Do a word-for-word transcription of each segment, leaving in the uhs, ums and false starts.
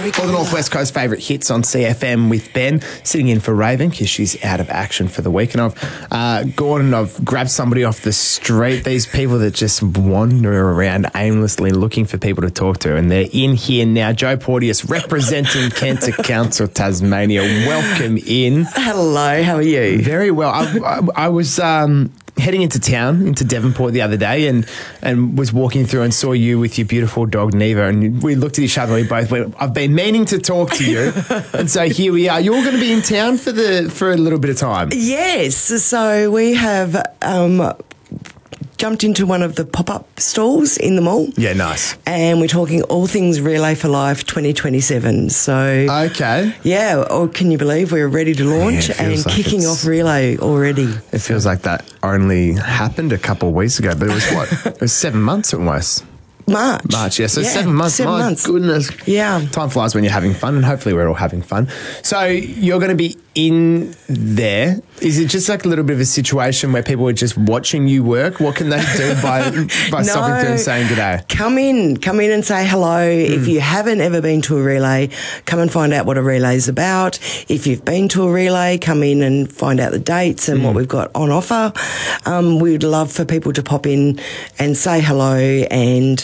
All the North West Coast favourite hits on C F M with Ben, sitting in for Raven because she's out of action for the week. And I've uh, gone and I've grabbed somebody off the street, these people that just wander around aimlessly looking for people to talk to. And they're in here now. Jo Porteous, representing Cancer Council Tasmania. Welcome in. Hello, how are you? Very well. I, I, I was... Um, heading into town, into Devonport the other day, and and was walking through and saw you with your beautiful dog Neva, and we looked at each other and we both went, I've been meaning to talk to you. And so here we are. You're going to be in town for the for a little bit of time. Yes, so we have um, jumped into one of the pop-up stalls in the mall. Yeah, nice. And we're talking all things Relay for Life twenty twenty-seven. So, okay. Yeah, or can you believe we're ready to launch yeah, and like kicking off Relay already? It feels like that only happened a couple of weeks ago, but it was what? It was seven months almost. March. March, yeah. So yeah, seven months. Seven My months. goodness. Yeah. Time flies when you're having fun, and hopefully we're all having fun. So you're going to be in there. Is it just like a little bit of a situation where people are just watching you work? What can they do by by no, stopping through and saying good day? Come in. Come in and say hello. Mm. If you haven't ever been to a relay, come and find out what a relay is about. If you've been to a relay, come in and find out the dates and mm. what we've got on offer. Um, we'd love for people to pop in and say hello and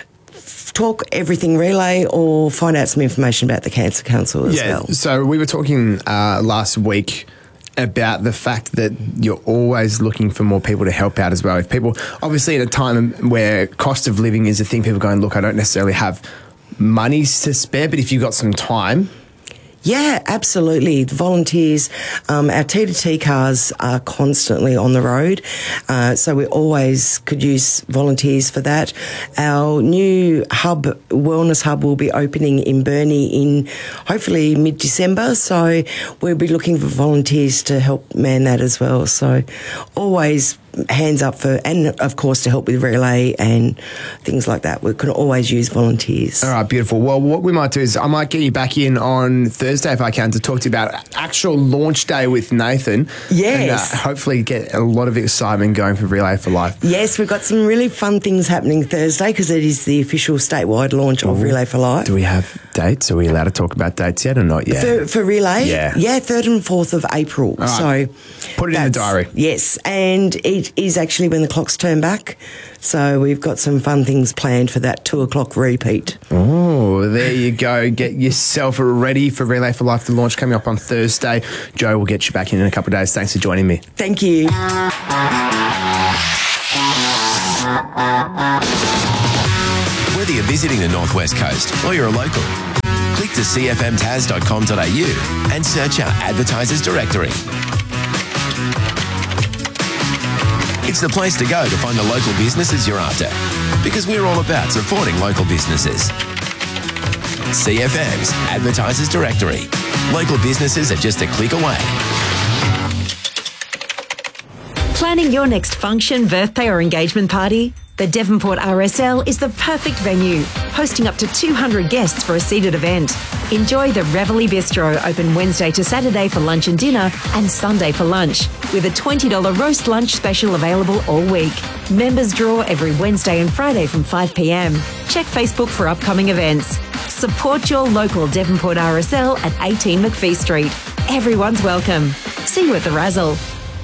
talk everything relay or find out some information about the Cancer Council as yeah, well. So we were talking uh, last week about the fact that you're always looking for more people to help out as well. If people, obviously at a time where cost of living is a thing, people going, look, I don't necessarily have money to spare, but if you've got some time... Yeah, absolutely. The volunteers, um, our T to T cars are constantly on the road, uh, so we always could use volunteers for that. Our new hub, wellness hub, will be opening in Burnie in hopefully mid-December, so we'll be looking for volunteers to help man that as well. So always hands up for, and of course to help with relay and things like that. We can always use volunteers. All right, beautiful. Well, what we might do is I might get you back in on Thursday if I can to talk to you about actual launch day with Nathan. Yes. And uh, hopefully get a lot of excitement going for Relay for Life. Yes, we've got some really fun things happening Thursday because it is the official statewide launch of Ooh. Relay for Life. Do we have dates? Are we allowed to talk about dates yet or not yet? For, for Relay? Yeah. Yeah, third and fourth of April. Right. So put it in the diary. Yes, and it is actually when the clocks turn back. So we've got some fun things planned for that two o'clock repeat. Oh, there you go. Get yourself ready for Relay for Life, the launch coming up on Thursday. Jo will get you back in in a couple of days. Thanks for joining me. Thank you. Whether you're visiting the North West Coast or you're a local, click to c f m tas dot com dot a u and search our advertisers directory. It's the place to go to find the local businesses you're after, because we're all about supporting local businesses. C F M's Advertisers Directory. Local businesses are just a click away. Planning your next function, birthday or engagement party? The Devonport R S L is the perfect venue, hosting up to two hundred guests for a seated event. Enjoy the Reveille Bistro, open Wednesday to Saturday for lunch and dinner and Sunday for lunch, with a twenty dollars roast lunch special available all week. Members draw every Wednesday and Friday from five p m. Check Facebook for upcoming events. Support your local Devonport R S L at eighteen McPhee Street. Everyone's welcome. See you at the Razzle.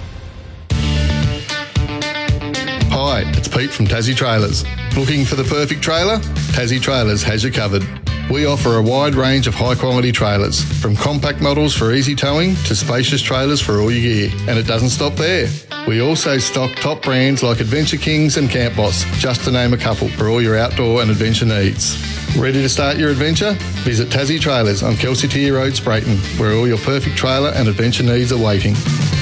Hi, it's Pete from Tassie Trailers. Looking for the perfect trailer? Tassie Trailers has you covered. We offer a wide range of high-quality trailers, from compact models for easy towing to spacious trailers for all your gear. And it doesn't stop there. We also stock top brands like Adventure Kings and Camp Boss, just to name a couple, for all your outdoor and adventure needs. Ready to start your adventure? Visit Tassie Trailers on Kelsey Tier Road, Sprayton, where all your perfect trailer and adventure needs are waiting.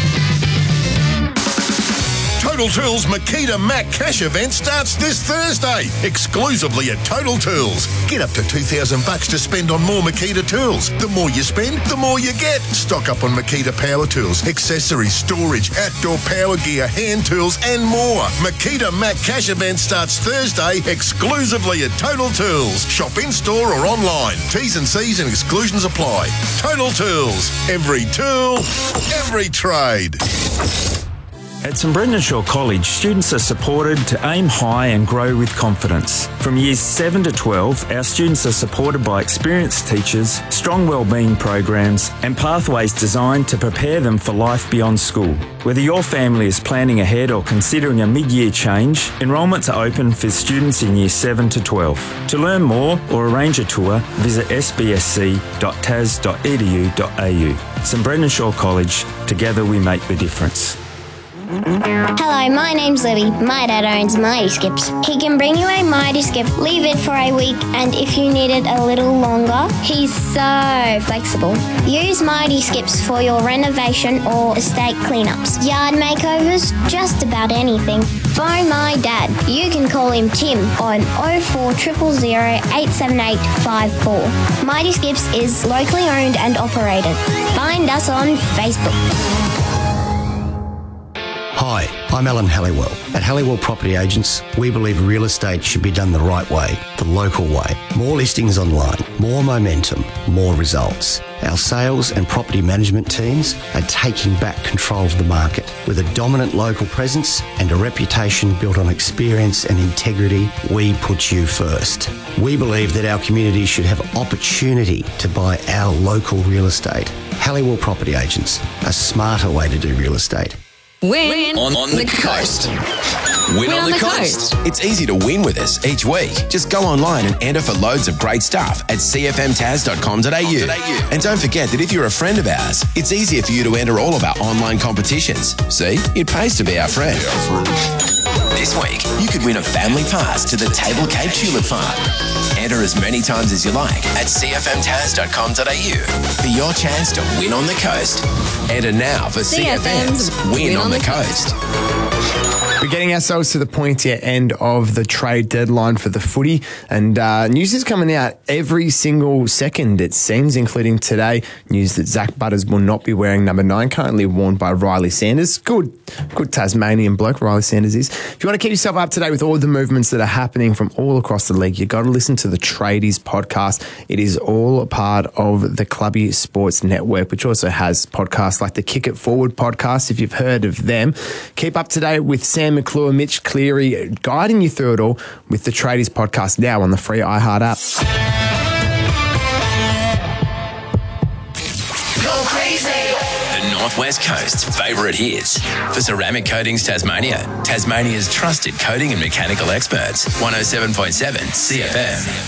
Total Tools Makita Mac Cash event starts this Thursday, exclusively at Total Tools. Get up to two thousand bucks to spend on more Makita tools. The more you spend, the more you get. Stock up on Makita power tools, accessories, storage, outdoor power gear, hand tools and more. Makita Mac Cash event starts Thursday, exclusively at Total Tools. Shop in-store or online. T's and C's and exclusions apply. Total Tools. Every tool, every trade. At St Brendan Shaw College, students are supported to aim high and grow with confidence. From years seven to twelve, our students are supported by experienced teachers, strong wellbeing programs and pathways designed to prepare them for life beyond school. Whether your family is planning ahead or considering a mid-year change, enrolments are open for students in years seven to twelve. To learn more or arrange a tour, visit s b s c dot t a s dot e d u dot a u. St Brendan Shaw College, together we make the difference. Hello, my name's Libby. My dad owns Mighty Skips. He can bring you a Mighty Skip, leave it for a week, and if you need it a little longer, he's so flexible. Use Mighty Skips for your renovation or estate cleanups, yard makeovers, just about anything. Phone my dad. You can call him Tim on oh four zero zero zero eight seven eight five four. Mighty Skips is locally owned and operated. Find us on Facebook. Hi, I'm Alan Halliwell. At Halliwell Property Agents, we believe real estate should be done the right way, the local way. More listings online, more momentum, more results. Our sales and property management teams are taking back control of the market. With a dominant local presence and a reputation built on experience and integrity, we put you first. We believe that our community should have opportunity to buy our local real estate. Halliwell Property Agents, a smarter way to do real estate. Win, on, on the, the coast. coast. Win, win on, on the, the coast. coast. It's easy to win with us each week. Just go online and enter for loads of great stuff at c f m taz dot com dot a u. And don't forget that if you're a friend of ours, it's easier for you to enter all of our online competitions. See, it pays to be our friend. This week, you could win a family pass to the Table Cape Tulip Farm. Enter as many times as you like at c f m taz dot com dot a u for your chance to win on the coast. Enter now for C F M's Win, win on, on the Coast. We're getting ourselves to the pointy end of the trade deadline for the footy, and uh, news is coming out every single second, it seems, including today. News that Zach Butters will not be wearing number nine, currently worn by Riley Sanders. Good, good Tasmanian bloke, Riley Sanders is. If you want to keep yourself up to date with all the movements that are happening from all across the league, you've got to listen to the Tradies podcast. It is all a part of the Clubby Sports Network, which also has podcasts like the Kick It Forward podcast, if you've heard of them. Keep up to date with Sam McClure, Mitch Cleary, guiding you through it all with the Tradies podcast now on the free iHeart app. Go crazy! The Northwest Coast's favourite hits. For Ceramic Coatings Tasmania, Tasmania's trusted coating and mechanical experts. one oh seven point seven C F M.